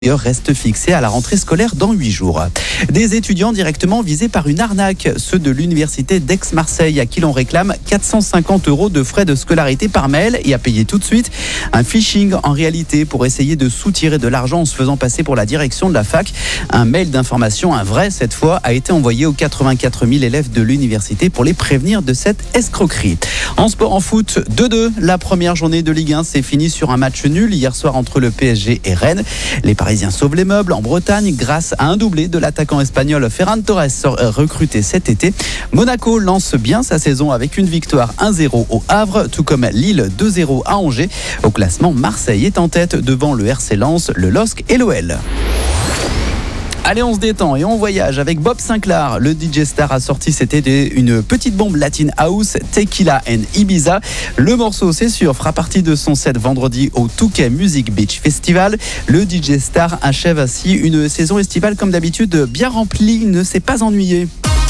Reste fixé à la rentrée scolaire dans 8 jours. Des étudiants directement visés par une arnaque, ceux de l'université d'Aix-Marseille à qui l'on réclame 450 € de frais de scolarité par mail et à payer tout de suite. Un phishing en réalité pour essayer de soutirer de l'argent en se faisant passer pour la direction de la fac. Un mail d'information, un vrai cette fois, a été envoyé aux 84 000 élèves de l'université pour les prévenir de cette escroquerie. En sport, en foot, 2-2. La première journée de Ligue 1 s'est finie sur un match nul hier soir entre le PSG et Rennes. Les Parisiens sauvent les meubles en Bretagne grâce à un doublé de l'attaquant espagnol Ferran Torres recruté cet été. Monaco lance bien sa saison avec une victoire 1-0 au Havre, tout comme Lille 2-0 à Angers. Au classement, Marseille est en tête devant le RC Lens, le LOSC et l'OL. Allez, on se détend et on voyage avec Bob Sinclar. Le DJ Star a sorti cet été une petite bombe Latin House, Tequila and Ibiza. Le morceau, c'est sûr, fera partie de son set vendredi au Touquet Music Beach Festival. Le DJ Star achève ainsi une saison estivale comme d'habitude bien remplie, ne s'est pas ennuyé.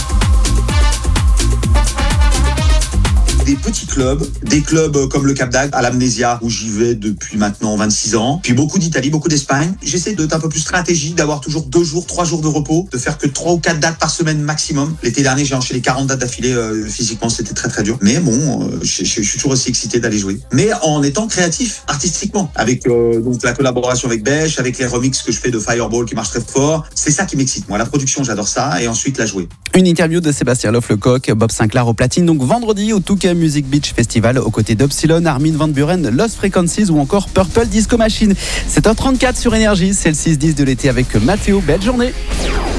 Des petits clubs, des clubs comme le Cap d'Agde à l'Amnésia où j'y vais depuis maintenant 26 ans, puis beaucoup d'Italie, beaucoup d'Espagne. J'essaie d'être un peu plus stratégique, d'avoir toujours 2 jours, 3 jours de repos, de faire que 3 ou 4 dates par semaine maximum. L'été dernier, j'ai enchaîné 40 dates d'affilée, physiquement c'était très très dur. Mais bon, je suis toujours aussi excité d'aller jouer. Mais en étant créatif, artistiquement, avec donc la collaboration avec Bêche, avec les remixes que je fais de Fireball qui marchent très fort. C'est ça qui m'excite. Moi, la production, j'adore ça, et ensuite la jouer. Une interview de Sébastien Loff-Lecoq, Bob Sinclar au platine, donc vendredi au Touquet Music Beach Festival, aux côtés d'Opsilon, Armin van Buuren, Lost Frequencies ou encore Purple Disco Machine. 7h34 sur Énergie, c'est le 6-10 de l'été avec Mathéo. Belle journée.